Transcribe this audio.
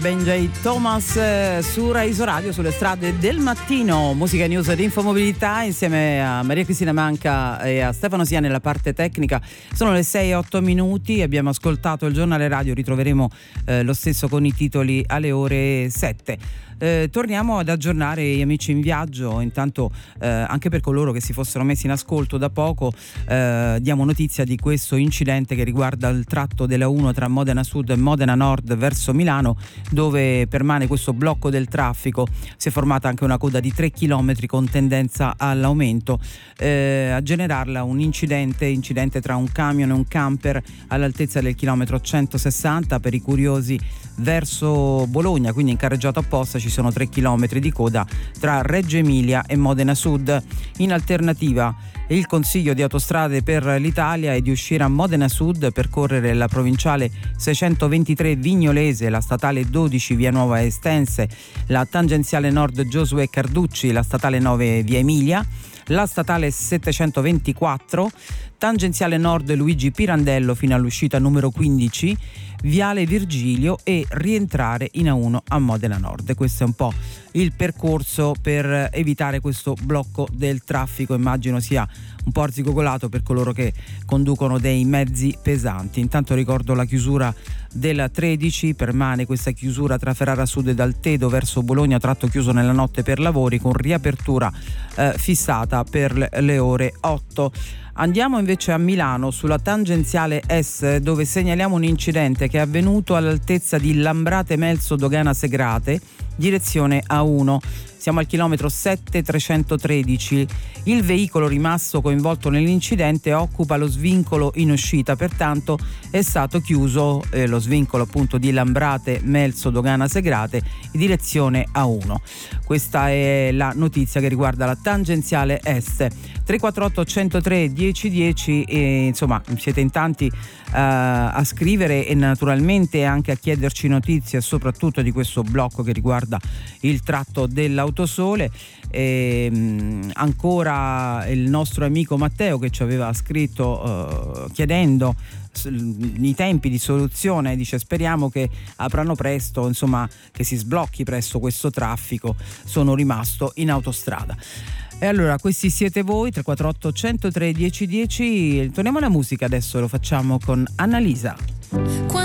Benjay Thomas su Rai Radio, sulle strade del mattino. Musica, news ed infomobilità insieme a Maria Cristina Manca e a Stefano Sia nella parte tecnica. Sono le 6:08, abbiamo ascoltato il giornale radio, ritroveremo lo stesso con i titoli alle ore 7. Torniamo ad aggiornare gli amici in viaggio. Intanto anche per coloro che si fossero messi in ascolto da poco, diamo notizia di questo incidente che riguarda il tratto della 1 tra Modena Sud e Modena Nord verso Milano, dove permane questo blocco del traffico. Si è formata anche una coda di 3 km con tendenza all'aumento. A generarla un incidente tra un camion e un camper all'altezza del chilometro 160 per i curiosi verso Bologna, quindi in carreggiata opposta ci sono 3 km di coda tra Reggio Emilia e Modena Sud. In alternativa, il consiglio di Autostrade per l'Italia è di uscire a Modena Sud, percorrere la provinciale 623 Vignolese, la statale 12 Via Nuova Estense, la tangenziale nord Giosuè Carducci, la statale 9 Via Emilia, la statale 724, tangenziale nord Luigi Pirandello fino all'uscita numero 15, Viale Virgilio, e rientrare in A1 a Modena Nord. Questo è un po' il percorso per evitare questo blocco del traffico. Immagino sia un po' arzigogolato per coloro che conducono dei mezzi pesanti. Intanto ricordo la chiusura della 13, permane questa chiusura tra Ferrara Sud e Daltedo verso Bologna, tratto chiuso nella notte per lavori, con riapertura fissata per le ore 8. Andiamo invece a Milano sulla tangenziale S, dove segnaliamo un incidente che è avvenuto all'altezza di Lambrate Melzo Dogana Segrate, direzione A1. Siamo al chilometro 7,313. Il veicolo rimasto coinvolto nell'incidente occupa lo svincolo in uscita, pertanto è stato chiuso lo svincolo appunto di Lambrate Melzo Dogana Segrate, direzione A1. Questa è la notizia che riguarda la tangenziale est. 348 103 1010, e insomma siete in tanti a scrivere e naturalmente anche a chiederci notizie soprattutto di questo blocco che riguarda il tratto dell'Autosole. Ancora il nostro amico Matteo che ci aveva scritto chiedendo i tempi di soluzione, dice: speriamo che aprano presto, insomma che si sblocchi presto questo traffico, sono rimasto in autostrada. E allora questi siete voi, 348 103 1010. Torniamo alla musica adesso, lo facciamo con Annalisa.